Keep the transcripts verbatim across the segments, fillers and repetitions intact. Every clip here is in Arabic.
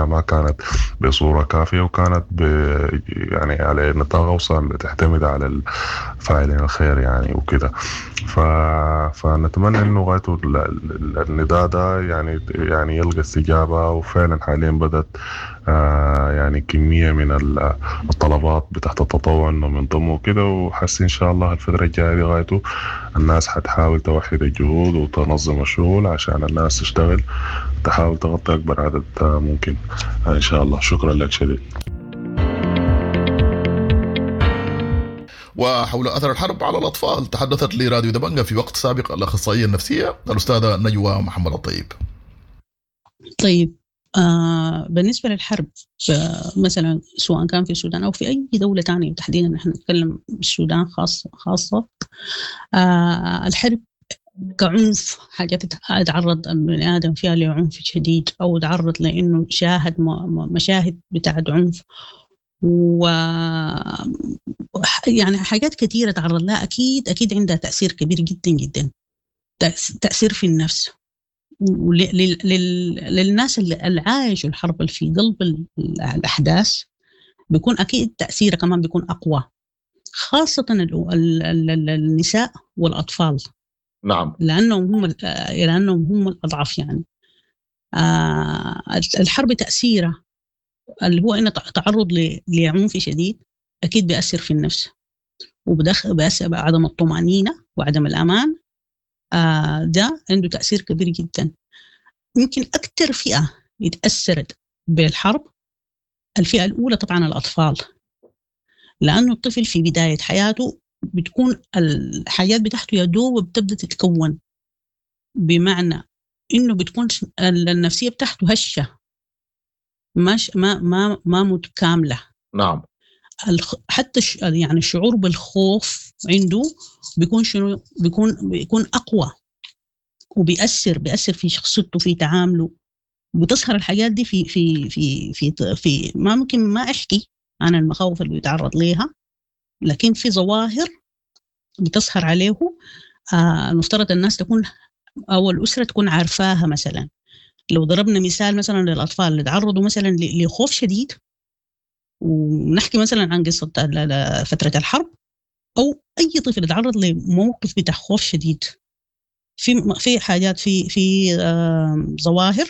ما كانت بصورة كافية، وكانت ب يعني على نطاق أوسع تعتمد على الفاعلين الخير يعني وكده. ف... فنتمنى إنه غايته النداء ده يعني يعني يلقى استجابة، وفعلا حاليا بدأت آه يعني كمية من الطلبات بتاعت التطوع إنهم ينضموا كده، وحس إن شاء الله الفترة الجاية دي غايته الناس حتحاول توحد الجهود وتنظم الشغل عشان الناس تشتغل، تحاول تغطي أكبر عدد ممكن إن شاء الله. شكرا لك شديد. وحول أثر الحرب على الأطفال تحدثت لراديو دبنجة في وقت سابق الأخصائية النفسية الأستاذة نجوى محمد الطيب. طيب آه بالنسبة للحرب مثلا سواء كان في السودان أو في أي دولة تانية، تحديدا نحن نتكلم بالسودان خاصة خاصة آه الحرب كعنف، حاجات يتعرض البني آدم فيها لعنف شديد أو يتعرض لأنه شاهد مشاهد بتاعت عنف، و يعني حاجات كثيرة تعرض لها، أكيد أكيد عندها تأثير كبير جدا جدا، تأثير في النفس. ولل... لل... للناس اللي عايشوا الحرب اللي في قلب الأحداث بيكون أكيد تأثيره كمان بيكون أقوى، خاصة ال... ال... النساء والأطفال. نعم. لأنهم هم لأنهم هم الأضعف يعني. آه الحرب تأثيره اللي هو إنه تعرض ل... لعنف شديد أكيد بيأثر في النفس، وبدخل بيأثر بعدم الطمأنينة وعدم الأمان. آه ده عنده تأثير كبير جدا. يمكن أكتر فئة يتأثرت بالحرب الفئة الأولى طبعا الأطفال، لأنه الطفل في بداية حياته بتكون الحياة بتاعته يدوب بتبدأ تتكون، بمعنى إنه بتكون النفسية بتاعته هشة، مش ما ما ما متكاملة. نعم. حتى يعني الشعور بالخوف عنده بيكون شنو بيكون بيكون أقوى، وبيأثر بيأثر في شخصيته في تعامله. بتظهر الحاجات دي في في في في في ما ممكن ما أحكي عن المخاوف اللي بيتعرض ليها، لكن في ظواهر بتظهر عليه. آه المفترض الناس تكون أو الأسرة تكون عارفاها. مثلا لو ضربنا مثال مثلا للأطفال اللي تعرضوا مثلا لخوف شديد، ونحكي مثلا عن قصة فترة الحرب، أو أي طفل يتعرض لموقف بتاع خوف شديد، في في حاجات في في آه ظواهر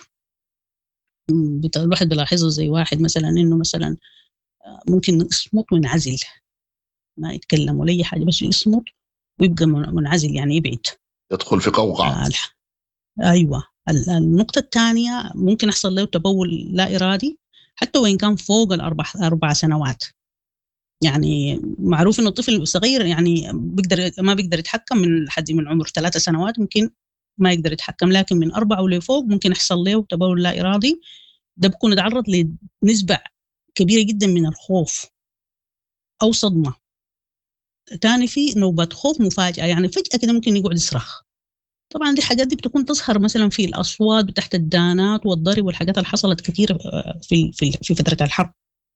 الواحد بلاحظه، زي واحد مثلا إنه مثلا ممكن يصمت وينعزل، ما يتكلم ولا أي حاجة، بس يصمت ويبقى منعزل يعني يبعد، يدخل في قوقعة. آه أيوة. النقطة الثانية ممكن يحصل له تبول لا إرادي حتى وإن كان فوق الأربع أربع سنوات. يعني معروف إنه الطفل صغير يعني بيقدر ما بيقدر يتحكم من حد من عمر ثلاثة سنوات ممكن ما يقدر يتحكم، لكن من أربعة ولفوق ممكن يحصل له تبول لا إرادي. ده بيكون يتعرض لنسبة كبيرة جدا من الخوف أو صدمة. تاني في نوبة خوف مفاجئة، يعني فجأة كده ممكن يقعد يصرخ. طبعا دي حاجات دي بتكون تظهر مثلا في الأصوات بتاعت الدانات والضرب والحاجات اللي حصلت كثير في في في فترة الحرب.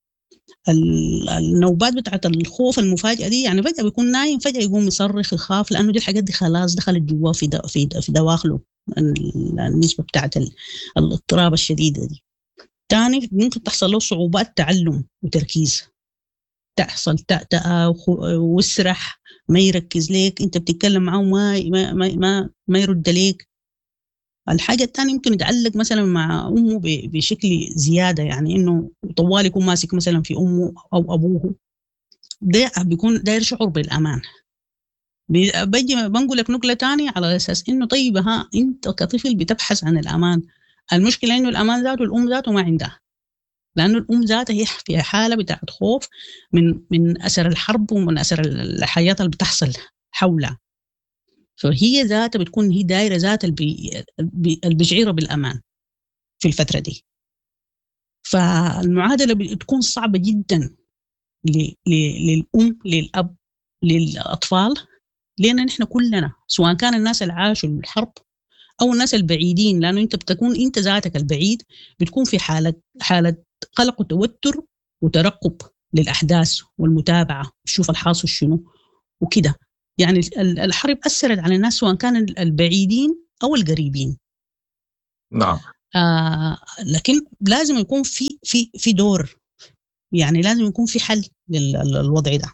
النوبات بتاعت الخوف المفاجئة دي يعني فجأة بيكون نايم فجأة يقوم يصرخ يخاف، لأنه دي الحاجات دي خلاص دخلت جوا في دو في دو في دواخله النسبة بتاعت الاضطراب الشديدة دي. تاني ممكن تحصل له صعوبات تعلم وتركيز، تحصل تأتأ ويسرح، ما يركز ليك، انت بتتكلم معه ما ما ما ما يرد ليك. الحاجة الثانية يمكن يتعلق مثلا مع أمه بشكل زيادة، يعني إنه طوال يكون ماسك مثلا في أمه أو أبوه، ده بيكون داير شعور بالأمان. بيجي بنقول لك نقلة تانية على أساس إنه طيب ها أنت كطفل بتبحث عن الأمان. المشكلة إنه الأمان ذاته الأم ذاته ما عندها، لأنه الأم ذاتها هي في حالة بتاعت خوف من من أثر الحرب ومن أثر الحياة اللي بتحصل حولها، فهي ذاتها بتكون هي دائرة ذات البشعيرة بالأمان في الفترة دي. فالمعادلة بتكون صعبة جدا للأم للأب للأطفال، لأن نحن كلنا سواء كان الناس اللي عاشوا الحرب أو الناس البعيدين، لأنه أنت بتكون أنت ذاتك البعيد بتكون في حالة حالة قلق وتوتر وترقب للأحداث والمتابعة وشوف الحاصل شنو وكده. يعني الحرب أثرت على الناس سواء كان البعيدين أو القريبين. نعم. آه لكن لازم يكون في في في دور، يعني لازم يكون في حل للوضع ده.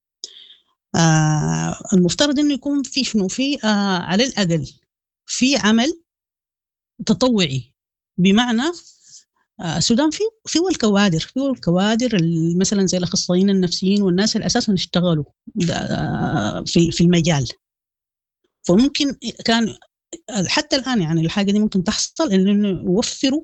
آه المفترض انه يكون في شنو في آه على الاقل في عمل تطوعي، بمعنى آه السودان في في الكوادر في الكوادر مثلا زي الاخصائيين النفسيين والناس اللي اساسا اشتغلوا في في المجال، فممكن كان حتى الان يعني الحاجه دي ممكن تحصل انه يوفروا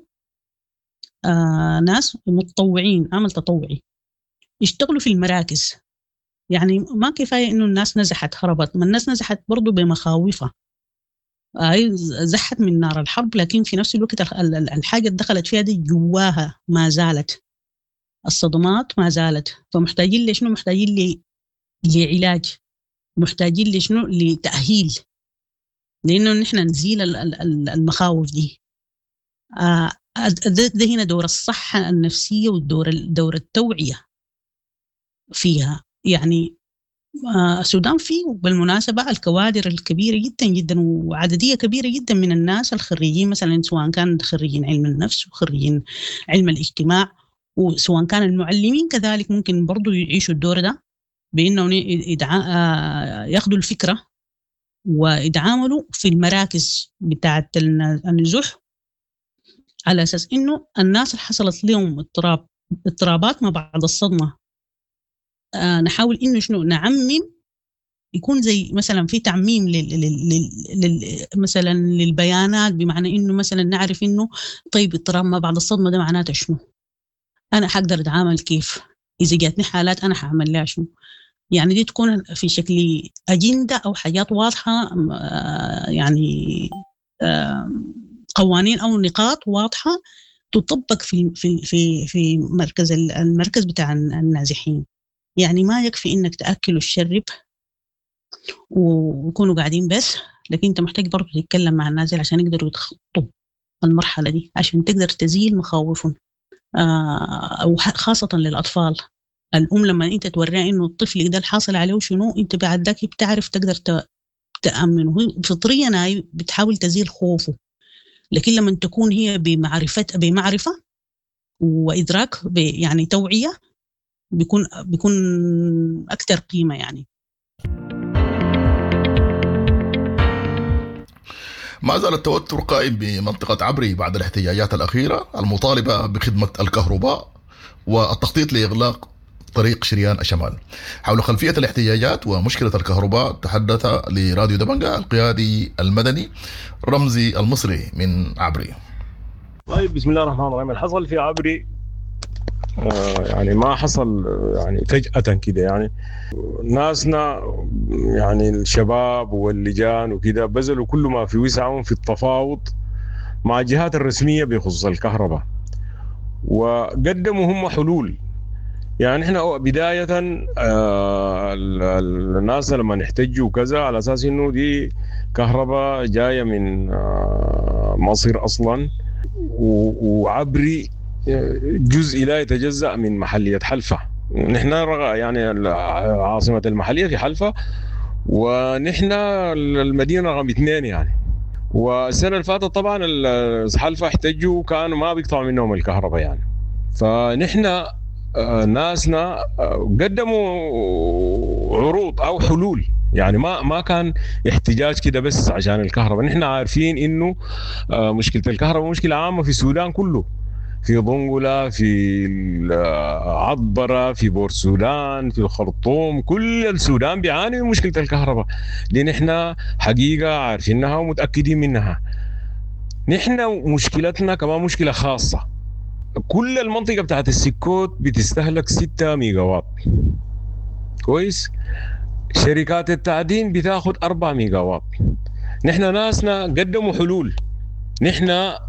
آه ناس متطوعين، عمل تطوعي يشتغلوا في المراكز. يعني ما كفايه انه الناس نزحت هربت، ما الناس نزحت برضو بمخاوفها، هاي زحت من نار الحرب، لكن في نفس الوقت الحاجه اللي دخلت فيها دي جواها ما زالت، الصدمات ما زالت. فمحتاجين لشنو؟ محتاجين لعلاج، محتاجين لشنو؟ لتأهيل، لأنه نحن نزيل المخاوف دي. آه ده هنا دور الصحة النفسية والدور دور التوعية فيها. يعني آه السودان فيه بالمناسبة الكوادر الكبيرة جدا جدا وعددية كبيرة جدا من الناس الخريجين، مثلا سواء كان خريجين علم النفس وخريجين علم الاجتماع، وسواء كان المعلمين كذلك ممكن برضو يعيشوا الدور ده، بأنه ياخدوا الفكرة ويتعاملوا في المراكز بتاعة النزوح، على أساس إنه الناس اللي حصلت لهم اضطراب اضطرابات ما بعد الصدمة، آه نحاول إنه شنو نعمم، يكون زي مثلا في تعميم لل... لل... لل... مثلا للبيانات، بمعنى إنه مثلا نعرف إنه طيب اضطراب ما بعد الصدمة ده معناته شنو، أنا حقدر أتعامل كيف، إذا جاتني حالات أنا حعمل لها شنو. يعني دي تكون في شكل أجندة أو حاجات واضحة، يعني قوانين أو نقاط واضحة تطبق في في في في مركز المركز بتاع النازحين. يعني ما يكفي إنك تأكل وتشرب ويكونوا قاعدين بس، لكن أنت محتاج برضو تتكلم مع النازل عشان يقدروا يتخطوا المرحلة دي، عشان تقدر تزيل مخاوفهم، وخاصة للأطفال. الأم لما أنت توريها إنه الطفل ده الحاصل عليه شنو، أنت بعد ذاك بتعرف تقدر تأمنه. فطريا هي بتحاول تزيل خوفه، لكن لما تكون هي بمعرفة بمعرفة وإدراك يعني توعية، بيكون بيكون أكثر قيمة. يعني ما زال التوتر قائم بمنطقة عبري بعد الاحتجاجات الأخيرة المطالبة بخدمة الكهرباء والتخطيط لإغلاق طريق شريان الشمال. حول خلفية الاحتجاجات ومشكلة الكهرباء تحدث لراديو دبنجة القيادي المدني رمزي المصري من عبري. طيب، بسم الله الرحمن الرحيم. الحصل في عبري آه يعني ما حصل يعني فجأة كده، يعني ناسنا يعني الشباب واللجان وكده بذلوا كل ما في وسعهم في التفاوض مع الجهات الرسمية بخصوص الكهرباء، وقدموا هم حلول. يعني احنا بداية آه الناس لما نحتجوا كذا على اساس انه دي كهرباء جاية من آه مصر اصلا، وعبري جزء لا يتجزأ من محلية حلفة. نحن يعني عاصمة المحلية في حلفة، ونحن المدينة رقم اثنين يعني. والسنة اللي فاتت طبعا حلفة احتجوا كانوا ما بيقطعوا منهم الكهرباء يعني. فنحن ناسنا قدموا عروض او حلول، يعني ما ما كان احتجاج كده بس عشان الكهرباء. نحن عارفين انه مشكله الكهرباء مشكله عامه في السودان كله، في ضنقلة، في عطبرة، في بور السودان، في الخرطوم، كل السودان بيعاني من مشكله الكهرباء دي. نحن حقيقه عارفينها ومتاكدين منها. نحن مشكلتنا كمان مشكله خاصه، كل المنطقة بتاعت السكوت بتستهلك ستة ميجا واط كويس، شركات التعدين بتاخد أربعة ميجا واط. نحن ناسنا قدموا حلول. نحن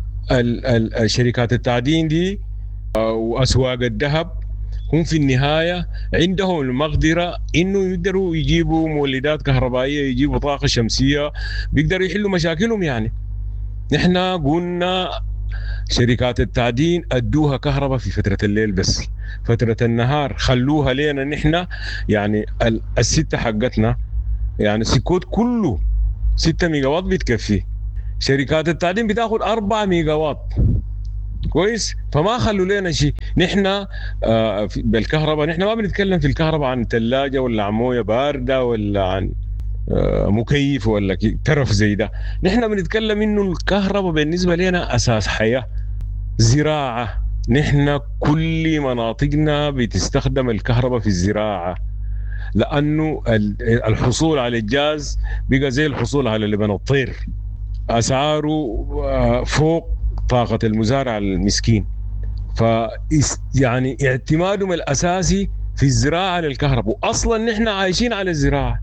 الشركات التعدين دي وأسواق الذهب هم في النهاية عندهم المقدرة إنه يقدروا يجيبوا مولدات كهربائية، يجيبوا طاقة شمسية، بيقدروا يحلوا مشاكلهم يعني. نحن قلنا شركات التعدين أدوها كهرباء في فترة الليل بس، فترة النهار خلوها لنا نحن يعني الستة حقتنا، يعني سكوت كله ستة ميجا واط بتكفي. شركات التعدين بتاخد أربعة ميجا واط كويس. فما خلوا لنا شيء. نحن آه بالكهرباء نحن ما بنتكلم في الكهرباء عن ثلاجة ولا عن مويه باردة ولا عن آه مكيف ولا ترف زي ده. نحن بنتكلم انه الكهرباء بالنسبة لنا اساس حياة. زراعة، نحن كل مناطقنا بتستخدم الكهرباء في الزراعة، لانه الحصول على الجاز بقى زي الحصول على لبن الطير، اسعاره آه فوق طاقة المزارع المسكين. ف يعني اعتمادهم الأساسي في الزراعة للكهرباء، وأصلا نحن عايشين على الزراعة.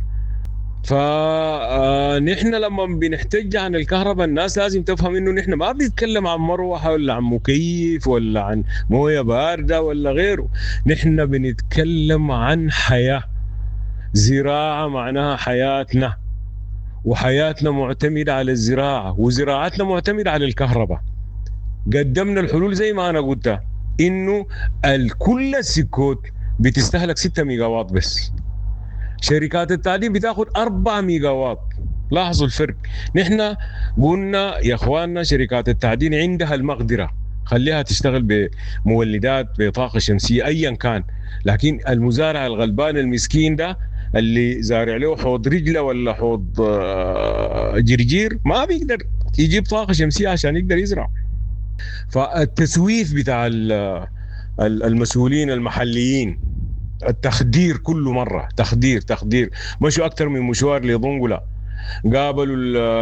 فنحن لما بنحتج عن الكهرباء الناس لازم تفهم إنه نحن ما بنتكلم عن مروحة ولا عن مكيف ولا عن موية باردة ولا غيره. نحن بنتكلم عن حياة. زراعة معناها حياتنا، وحياتنا معتمدة على الزراعة، وزراعتنا معتمدة على الكهرباء. قدمنا الحلول زي ما أنا قلت، إنه الكل السكوت بتستهلك ستة ميجا واط بس. شركات التعدين بتاخد أربعة ميجا واط. لاحظوا الفرق. نحن قلنا يا أخواننا شركات التعدين عندها المقدرة، خليها تشتغل بمولدات بطاقة شمسية أيا كان، لكن المزارع الغلبان المسكين ده اللي زارع له حوض رجلة ولا حوض جرجير ما بيقدر يجيب طاقة شمسية عشان يقدر يزرع. فالتسويف بتاع المسؤولين المحليين، التخدير كل مرة، تخدير تخدير مشوا أكثر من مشوار لضنقلة، قابلوا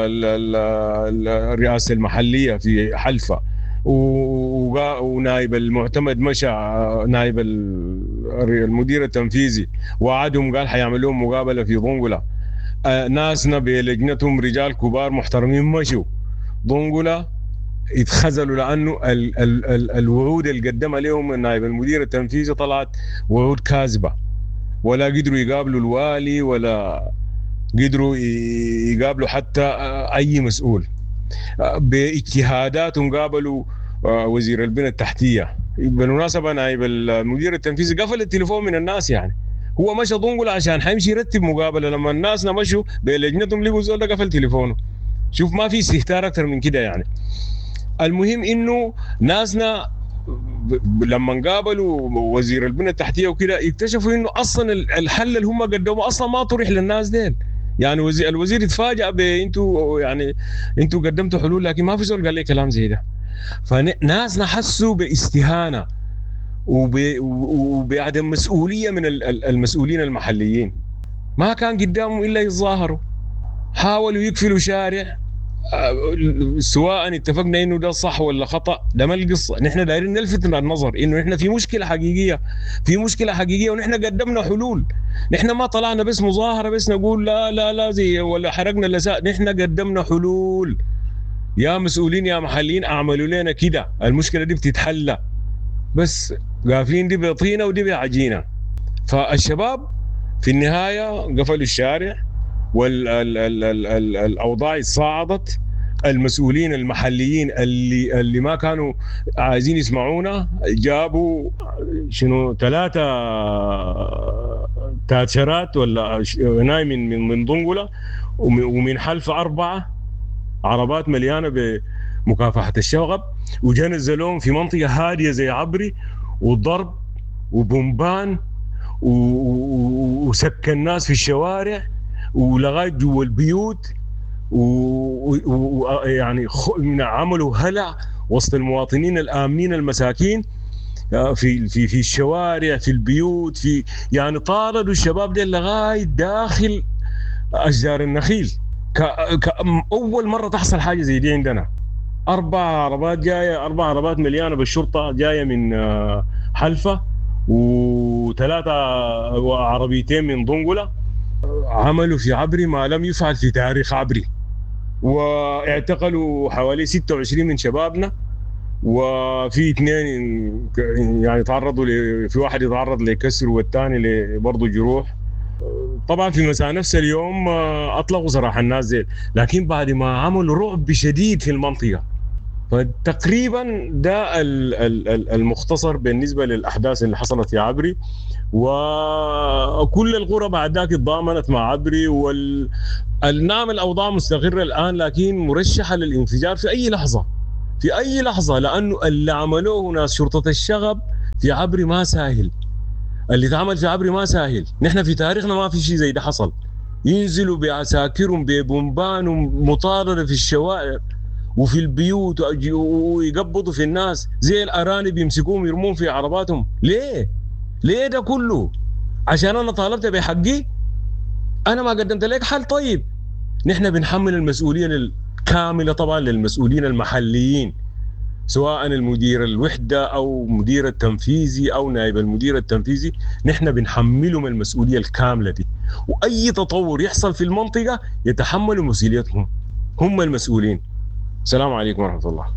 الرئاسة المحلية في حلفة، ونائب المعتمد مشى نائب المدير التنفيذي وعدهم قال حيعمل لهم مقابلة في ضنقلة. ناسنا بلجنتهم رجال كبار محترمين مشوا ضنقلة، يتخزلوا لأنه ال ال ال الوعود اللي قدمها لهم نائب المدير التنفيذي طلعت وعود كاذبة، ولا قدروا يقابلوا الوالي ولا قدروا يقابلوا حتى أي مسؤول. باجتهاداتهم قابلوا وزير البنى التحتية. بالمناسبة نائب المدير التنفيذي قفل التليفون من الناس، يعني هو مشى ضنقل عشان حيمشي يرتب مقابلة، لما الناس مشوا بلجنتهم لقوا زول ده قفل تليفونه. شوف ما في استهتار أكثر من كده يعني. المهم إنه ناسنا لما قابلوا وزير البنى التحتية وكده اكتشفوا إنه أصلا الحل اللي هم قدموه أصلا ما طرح للناس دين. يعني وزير الوزير يتفاجأ بإنتوا يعني إنتوا قدمتوا حلول، لكن ما في زول قال لي كلام زي ده. فناسنا حسوا باستهانة وبعدم مسؤولية من المسؤولين المحليين. ما كان قدامهم إلا يتظاهروا، حاولوا يقفلوا شارع، سواء اتفقنا انه ده صح ولا خطأ ده ما القصة. نحن دايرين نلفت النظر انه نحن في مشكلة حقيقية، في مشكلة حقيقية ونحن قدمنا حلول. نحن ما طلعنا بس مظاهرة بس نقول لا لا لا زي ولا حرقنا اللساء، نحن قدمنا حلول. يا مسؤولين يا محليين اعملوا لنا كده، المشكلة دي بتتحل، بس قافلين دي بطينة ودي بعجينة. فالشباب في النهاية قفلوا الشارع والأوضاع صعدت. المسؤولين المحليين اللي اللي ما كانوا عايزين يسمعونا جابوا شنو ثلاثة تاتشرات ولا ناي من من من ضنقلة، ومن حلفة أربعة عربات مليانة بمكافحة الشغب، وجنزلهم في منطقة هادية زي عبري، وضرب وبومبان وسكن الناس في الشوارع ولغاية جوا البيوت، ويعني عملوا هلع وسط المواطنين الآمنين المساكين في في في الشوارع في البيوت، في يعني طاردوا الشباب دي لغاية داخل أشجار النخيل. كأول مرة تحصل حاجة زي دي عندنا. أربع عربات جاية، أربع عربات مليانة بالشرطة جاية من حلفة، وثلاثة عربيتين من ضنقلة، عملوا في عبري ما لم يفعل في تاريخ عبري، واعتقلوا حوالي ستة وعشرين من شبابنا، وفي اثنين يعني تعرضوا ل... في واحد يتعرض لكسر والثاني برضه جروح. طبعا في مساء نفس اليوم اطلقوا سراح الناس زي، لكن بعد ما عملوا رعب شديد في المنطقة. فتقريبا ده المختصر بالنسبة للأحداث اللي حصلت في عبري. وكل القرى بعد ذاك اتضامنت مع عبري. وال نعم الأوضاع مستقرة الآن، لكن مرشحة للانفجار في أي لحظة، في أي لحظة، لأنه اللي عملوه ناس شرطة الشغب في عبري ما سهل. اللي تعمل في عبري ما سهل. نحن في تاريخنا ما في شيء زي ده حصل. ينزلوا بعساكرهم ببومبان ومطاردة في الشوارع وفي البيوت ويقبضوا في الناس زي الأرانب، يمسكوهم يرمون في عرباتهم. ليه؟ ليه ده كله؟ عشان أنا طالبت بحقي؟ أنا ما قدمت لك حل. طيب نحن بنحمل المسؤولية الكاملة طبعا للمسؤولين المحليين، سواء المدير الوحدة أو مدير التنفيذي أو نائب المدير التنفيذي. نحن بنحملهم المسؤولية الكاملة دي، وأي تطور يحصل في المنطقة يتحملوا مسؤوليتهم، هم المسؤولين. السلام عليكم ورحمة الله.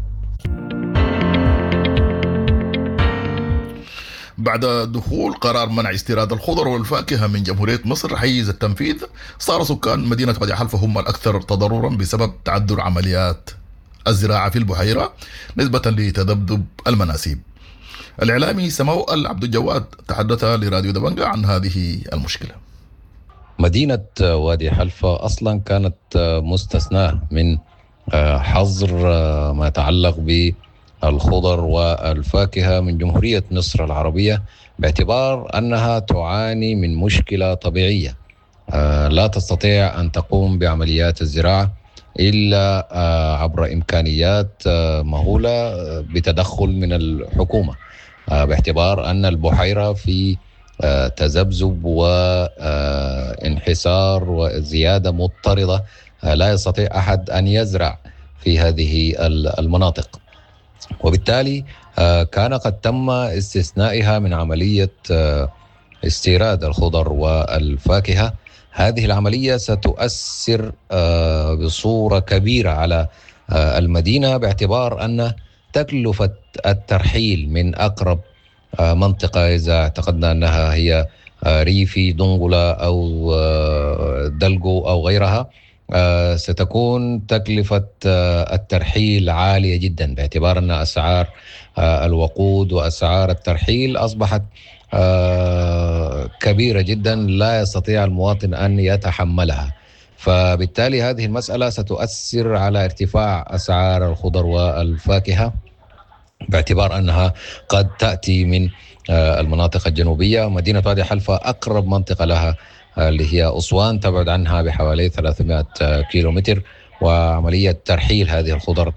بعد دخول قرار منع استيراد الخضر والفاكهة من جمهورية مصر حيز التنفيذ، صار سكان مدينة وادي حلفة هم الأكثر تضررا بسبب تعذر عمليات الزراعة في البحيرة نسبة لتذبذب المناسيب. الإعلامي سمو عبد الجواد تحدث لراديو دبنجة عن هذه المشكلة. مدينة وادي حلفة أصلا كانت مستثناة من حظر ما يتعلق بالخضر والفاكهة من جمهورية مصر العربية، باعتبار أنها تعاني من مشكلة طبيعية لا تستطيع أن تقوم بعمليات الزراعة إلا عبر إمكانيات مهولة بتدخل من الحكومة، باعتبار أن البحيرة في تذبذب وانحسار وزيادة مضطردة، لا يستطيع أحد أن يزرع في هذه المناطق، وبالتالي كان قد تم استثنائها من عملية استيراد الخضر والفاكهة. هذه العملية ستؤثر بصورة كبيرة على المدينة، باعتبار أن تكلفة الترحيل من أقرب منطقة، إذا اعتقدنا أنها هي ريفي دنغلا أو دلجو أو غيرها، ستكون تكلفة الترحيل عالية جدا، باعتبار أن أسعار الوقود وأسعار الترحيل أصبحت كبيرة جدا لا يستطيع المواطن أن يتحملها. فبالتالي هذه المسألة ستؤثر على ارتفاع أسعار الخضر والفاكهة، باعتبار أنها قد تأتي من المناطق الجنوبية. مدينة وادي حلفة أقرب منطقة لها اللي هي أسوان تبعد عنها بحوالي ثلاثمائة كيلومتر، وعملية ترحيل هذه الخضر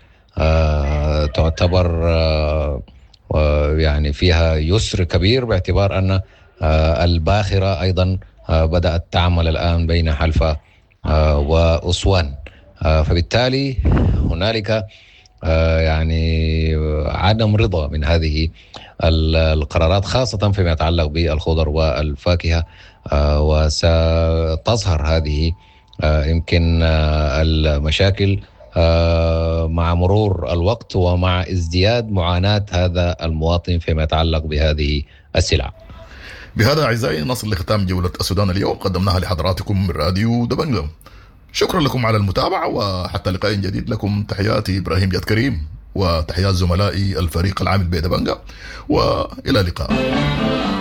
تعتبر يعني فيها يسر كبير، باعتبار أن الباخرة أيضا بدأت تعمل الآن بين حلفة وأسوان. فبالتالي هنالك يعني عدم رضا من هذه القرارات، خاصة فيما يتعلق بالخضر والفاكهة، وستظهر هذه يمكن المشاكل مع مرور الوقت ومع ازدياد معاناة هذا المواطن فيما يتعلق بهذه السلع. بهذا أعزائي نصل لختام جولة السودان اليوم، قدمناها لحضراتكم من راديو دبنجة. شكرا لكم على المتابعة، وحتى لقاء جديد لكم تحياتي إبراهيم جاد كريم، وتحيات زملائي الفريق العامل بدبنجة، وإلى اللقاء.